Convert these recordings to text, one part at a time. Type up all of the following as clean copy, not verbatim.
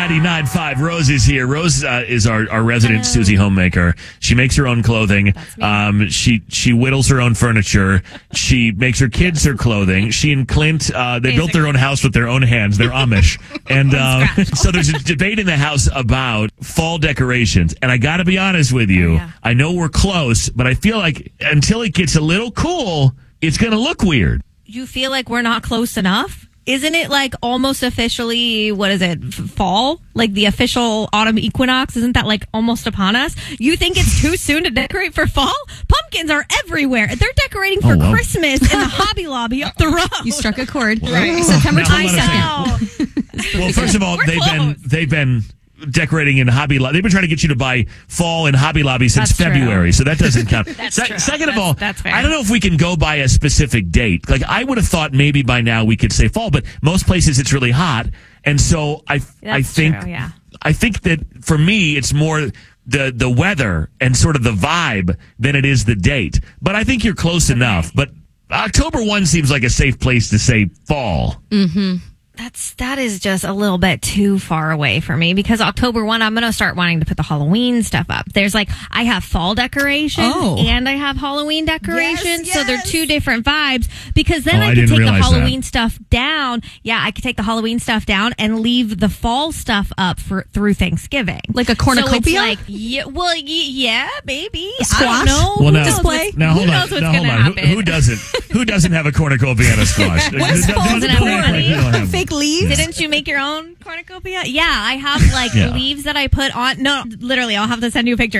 99.5. Rose is here. Rose is our resident Susie homemaker. She makes her own clothing. She whittles her own furniture. She makes her kids her clothing. She and Clint, they built their own house with their own hands. They're Amish. And so there's a debate in the house about fall decorations. And I got to be honest with you. I know we're close, but I feel like until it gets a little cool, it's going to look weird. You feel like we're not close enough? Isn't it like almost officially, what is it, fall? Like the official autumn equinox? Isn't that like almost upon us? You think it's too soon to decorate for fall? Pumpkins are everywhere. They're decorating for Christmas in the Hobby Lobby up the road. You struck a chord. Right. September 22nd. Well, first of all, they've been decorating in Hobby Lobby. They've been trying to get you to buy fall in Hobby Lobby since February, so that doesn't count. Second of all, that's fair. I don't know if we can go by a specific date. Like, I would have thought maybe by now we could say fall, but most places it's really hot, and so I think that for me it's more the weather and sort of the vibe than it is the date. But I think you're close enough. But October 1 seems like a safe place to say fall. Mm-hmm. That is just a little bit too far away for me, because October 1, I'm going to start wanting to put the Halloween stuff up. There's I have fall decorations and I have Halloween decorations. So they're two different vibes, because then I can take the Halloween stuff down. Yeah, I could take the Halloween stuff down and leave the fall stuff up through Thanksgiving. Like a cornucopia? So it's maybe. Squash? I don't know. Well, now, display? Now, hold Who knows what's going to happen? Who doesn't have a cornucopia and a squash? What's fall decor? Fake leaves? Didn't you make your own cornucopia? Yeah, I have leaves that I put on. No, literally, I'll have to send you a picture.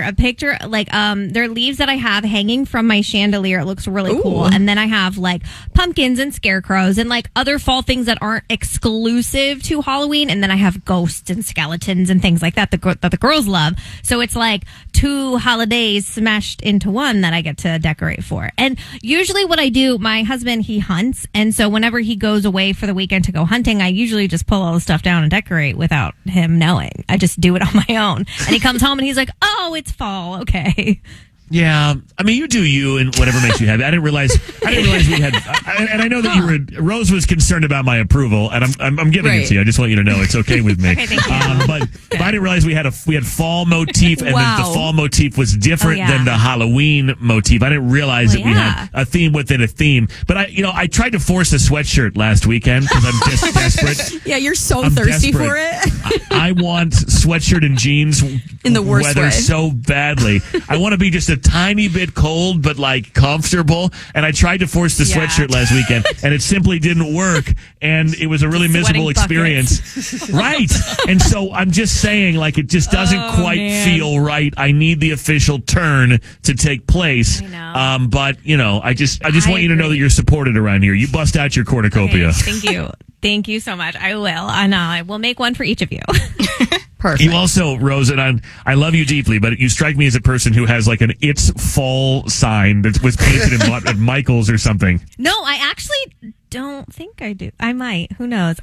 They're leaves that I have hanging from my chandelier. It looks really cool. And then I have pumpkins and scarecrows and other fall things that aren't exclusive to Halloween. And then I have ghosts and skeletons and things like that that the girls love. So it's two holidays smashed into one that I get to decorate for. And usually what I do, my husband, he hunts. And so whenever he goes away for the weekend to go hunting, I usually just pull all the stuff down and decorate without him knowing. I just do it on my own. And he comes home and he's like, oh, it's fall. Okay. Yeah, I mean, you do you and whatever makes you happy. I didn't realize we had, and I know that Rose was concerned about my approval, and I'm giving it to you. I just want you to know it's okay with me. Okay, thank you. But I didn't realize we had fall motif, and that the fall motif was different than the Halloween motif. I didn't realize that we had a theme within a theme. But I tried to force a sweatshirt last weekend because I'm just desperate. Yeah, you're so thirsty for it. I want sweatshirt and jeans in the worst weather way so badly. I want to be just a tiny bit cold, but comfortable. And I tried to force the sweatshirt last weekend, and it simply didn't work. And it was a really miserable experience. Right. And so I'm just saying, it just doesn't quite feel right. I need the official turn to take place. I know. But I just want you to know that you're supported around here. You bust out your cornucopia. Okay, thank you. Thank you so much. I will. And I will make one for each of you. Perfect. You also, Rose, and I love you deeply, but you strike me as a person who has an "It's Fall" sign that was painted at Michael's or something. No, I actually don't think I do. I might. Who knows?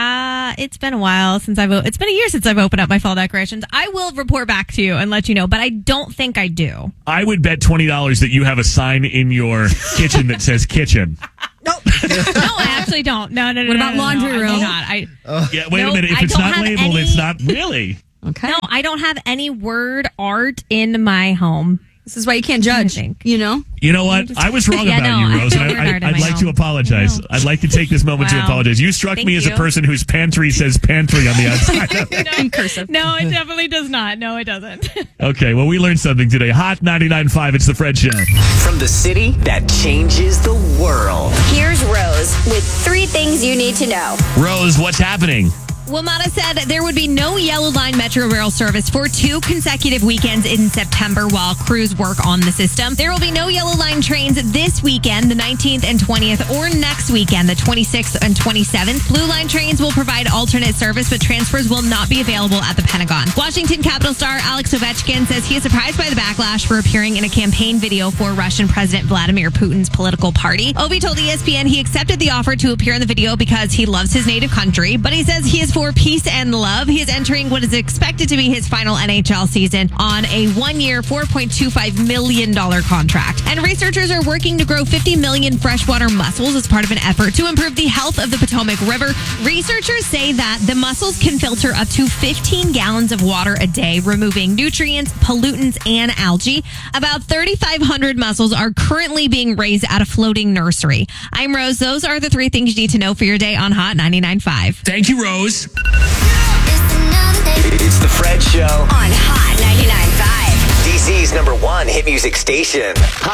It's been a while since it's been a year since I've opened up my fall decorations. I will report back to you and let you know, but I don't think I do. I would bet $20 that you have a sign in your kitchen that says kitchen. Nope. No, I actually don't. No. What about laundry room? I do not. Yeah, wait a minute. If it's not labeled, it's not really. Okay. No, I don't have any word art in my home. This is why you can't judge, You know what? I was wrong about you, Rose. And I'd like to apologize. I'd like to take this moment to apologize. You struck me as a person whose pantry says pantry on the outside. In cursive. No, it definitely does not. No, it doesn't. Okay, well, we learned something today. Hot 99.5, it's the Fred Show. From the city that changes the world. Here's Rose with 3 things you need to know. Rose, what's happening? WMATA said there would be no Yellow Line Metro Rail service for 2 consecutive weekends in September while crews work on the system. There will be no Yellow Line trains this weekend, the 19th and 20th, or next weekend, the 26th and 27th. Blue Line trains will provide alternate service, but transfers will not be available at the Pentagon. Washington Capitol star Alex Ovechkin says he is surprised by the backlash for appearing in a campaign video for Russian President Vladimir Putin's political party. Ovi told ESPN he accepted the offer to appear in the video because he loves his native country, but he says he is for peace and love. He is entering what is expected to be his final NHL season on a 1-year, $4.25 million contract. And researchers are working to grow 50 million freshwater mussels as part of an effort to improve the health of the Potomac River. Researchers say that the mussels can filter up to 15 gallons of water a day, removing nutrients, pollutants, and algae. About 3,500 mussels are currently being raised at a floating nursery. I'm Rose. Those are the 3 things you need to know for your day on Hot 99.5. Thank you, Rose. It's the Fred Show On Hot 99.5. DC's #1 hit music station.